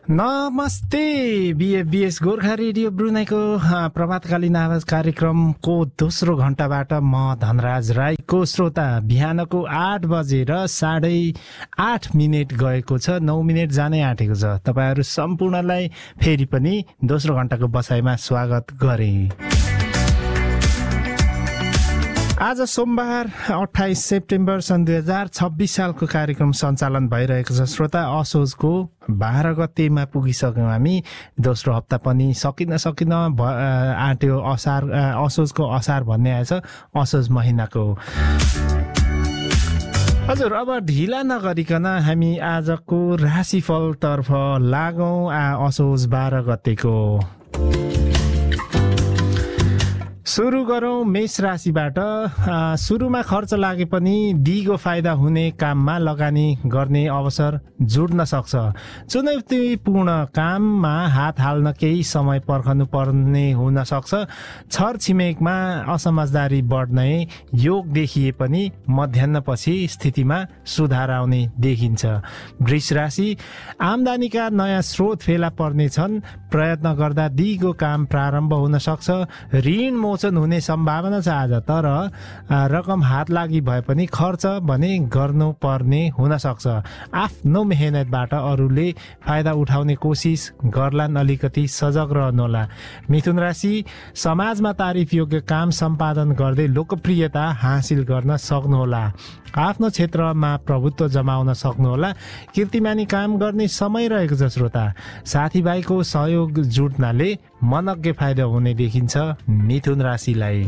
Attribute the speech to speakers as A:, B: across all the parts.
A: नमस्ते BS Gorkha radio ब्रुनाईको प्रभातकालीन आवाज कार्यक्रमको दोस्रो घण्टाबाट म धनराज राईको श्रोता बिहानको 8 बजेर 8:30 गएको छ, 9 मिनेट जानै आँटेको छ। तपाईहरु सम्पूर्णलाई फेरि पनि दोस्रो घण्टाको बसाइमा स्वागत गरे। आज सोमबार 28 सेप्टेम्बर सन् 2026 सालको कार्यक्रम सञ्चालन भइरहेको छ। श्रोता, असोजको 12 गतेमा पुगिसक्यौँ हामी। दोस्रो हप्ता पनि सकिन आँट्यो। असोजको असार भन्ने आएछ, असोज महिनाको। हजुर, अब ढिला नगरिकन हामी आजको राशिफलतर्फ लागौँ। असोज 12 गतेको सुरु गरौँ मेष राशिबाट। सुरुमा खर्च लागे पनि दिगो फाइदा हुने काममा लगानी गर्ने अवसर जुड्न सक्छ। चुनौतीपूर्ण काममा हात हाल्न केही समय पर्खनु पर्ने हुन सक्छ। छर छिमेकमा असमझदारी बढ्ने योग देखिए पनि मध्याह्नपछि स्थितिमा सुधार आउने देखिन्छ। वृष राशि, आम्दानीका नयाँ स्रोत फेला पर्नेछन्। प्रयत्न गर्दा दिगो काम प्रारम्भ हुन सक्छ। ऋण मोचन हुने सम्भावना छ आज, तर रकम हात लागि भए पनि खर्च भने गर्नु पर्ने हुन सक्छ। आफ्नो मेहनतबाट अरूले फाइदा उठाउने कोसिस गर्लान्, अलिकति सजग रहनुहोला। मिथुन राशि, समाजमा तारिफ योग्य काम सम्पादन गर्दै लोकप्रियता हासिल गर्न सक्नुहोला। आफ्नो क्षेत्रमा प्रभुत्व जमाउन सक्नुहोला। कीर्तिमानी काम गर्ने समय रहेको छ। श्रोता, साथीभाइको सहयोग जुट्नाले मनज्ञ फाइदा हुने देखिन्छ मिथुन राशिलाई।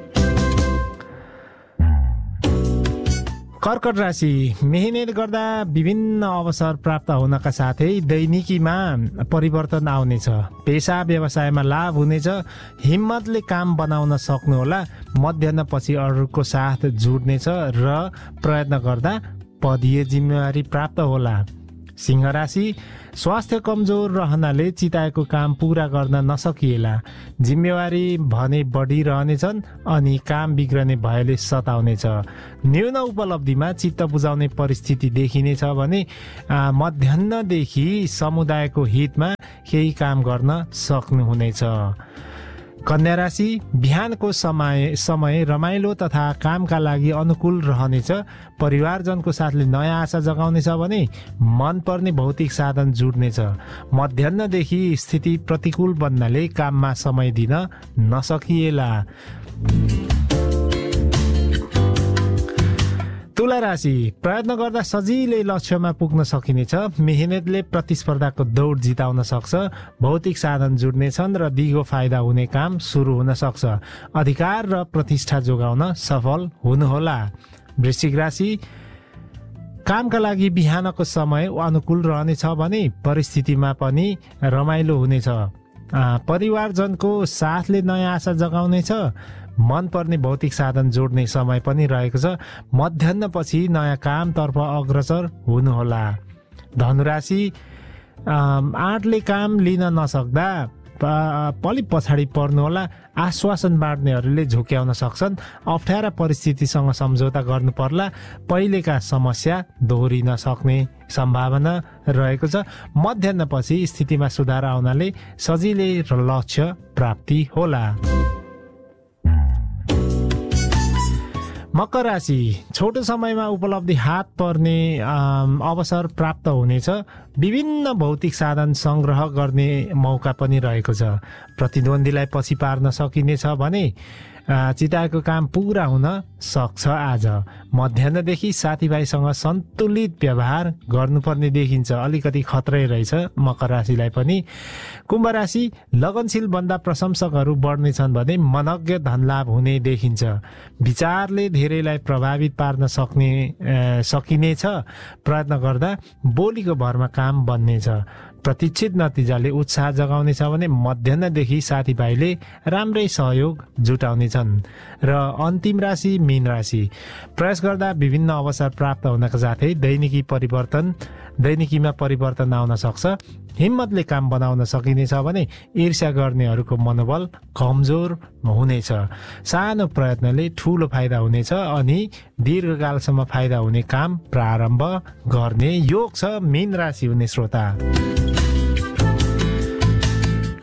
A: कर्कट राशि, मेहनत गर्दा विभिन्न अवसर प्राप्त हुनका साथै दैनिकीमा परिवर्तन आउनेछ। पेसा व्यवसायमा लाभ हुनेछ। हिम्मतले काम बनाउन सक्नुहोला। मध्याह्नपछि अरूको साथ जुड्नेछ र प्रयत्न गर्दा पदीय जिम्मेवारी प्राप्त होला। सिंह राशि, स्वास्थ्य कमजोर रहनाले चिताएको काम पूरा गर्न नसकिएला। जिम्मेवारी भने बढिरहनेछन् अनि काम बिग्रने भयले सताउनेछ। न्यून उपलब्धिमा चित्त बुझाउने परिस्थिति देखिनेछ भने मध्याह्नदेखि समुदायको हितमा केही काम गर्न सक्नुहुनेछ। कन्या राशि, बिहानको समय रमाइलो तथा कामका लागि अनुकूल रहनेछ। परिवारजनको साथले नयाँ आशा जगाउनेछ भने मनपर्ने भौतिक साधन जुड्नेछ। मध्याह्नदेखि स्थिति प्रतिकूल बन्नाले काममा समय दिन नसकिएला। तुला राशि, प्रयत्न गर्दा सजिलै लक्ष्यमा पुग्न सकिनेछ। मेहनतले प्रतिस्पर्धाको दौड जिताउन सक्छ। भौतिक साधन जुड्नेछन् र दिगो फाइदा हुने काम सुरु हुन सक्छ। अधिकार र प्रतिष्ठा जोगाउन सफल हुनुहोला। वृश्चिक राशि, कामका लागि बिहानको समय अनुकूल रहनेछ भने परिस्थितिमा पनि रमाइलो हुनेछ। परिवारजनको साथले नयाँ आशा जगाउनेछ। मनपर्ने भौतिक साधन जोड्ने समय पनि रहेको छ। मध्याह्नपछि नयाँ कामतर्फ अग्रसर हुनुहोला। धनुराशि, आँटले काम लिन नसक्दा अलि पछाडि पर्नुहोला। आश्वासन बाँड्नेहरूले झुक्याउन सक्छन्। अप्ठ्यारा परिस्थितिसँग सम्झौता गर्नु पर्ला। पहिलेका समस्या दोहोरिन सक्ने सम्भावना रहेको छ। मध्याह्नपछि स्थितिमा सुधार आउनाले सजिलै लक्ष्य प्राप्ति होला। मकर राशि, छोटो समयमा उपलब्धि हात पर्ने अवसर प्राप्त हुनेछ। विभिन्न भौतिक साधन संग्रह गर्ने मौका पनि रहेको छ। प्रतिद्वन्दीलाई पछि पार्न सकिनेछ भने चिताएको काम पूरा हुन सक्छ। आज मध्याह्नदेखि साथीभाइसँग सन्तुलित व्यवहार गर्नुपर्ने देखिन्छ। अलिकति खतरै रहेछ मकर राशिलाई पनि। कुम्भ राशि, लगनशील भन्दा प्रशंसकहरू बढ्नेछन् भने मनज्ञ धनलाभ हुने देखिन्छ। विचारले धेरैलाई प्रभावित पार्न सकिनेछ। प्रयत्न गर्दा बोलीको भरमा काम बन्नेछ। प्रतीक्षित नतिजाले उत्साह जगाउनेछ भने मध्याह्नदेखि साथीभाइले राम्रै सहयोग जुटाउनेछन्। र अन्तिम राशि मीन राशि, प्रयास गर्दा विभिन्न अवसर प्राप्त हुनका साथै दैनिकीमा परिवर्तन आउन सक्छ। हिम्मतले काम बनाउन सकिनेछ भने ईर्ष्या गर्नेहरूको मनोबल कमजोर हुनेछ। सानो प्रयत्नले ठूलो फाइदा हुनेछ अनि दीर्घकालसम्म फाइदा हुने काम प्रारम्भ गर्ने योग छ मीन राशि हुने श्रोता।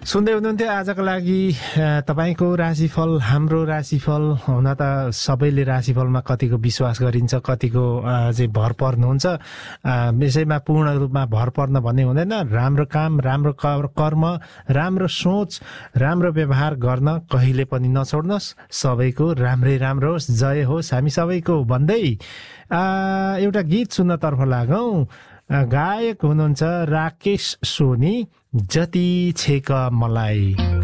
A: सुन्दै हुनुहुन्थ्यो आजको लागि तपाईको राशिफल हाम्रो राशिफल हुन त सबैले राशिफलमा कतिको विश्वास गरिन्छ कतिको चाहिँ भर पर्नुहुन्छ यसैमा पूर्ण रूपमा भर पर्न भन्ने हुँदैन राम्रो काम राम्रो कर्म राम्रो सोच राम्रो व्यवहार गर्न कहिले पनि नछोड्नुहोस् सबैको राम्रै राम्रो होस् जय होस् हामी सबैको भन्दै एउटा गीत सुन्नतर्फ लागौं गायक हुनुहुन्छ राकेश सोनी जति छेक मलाई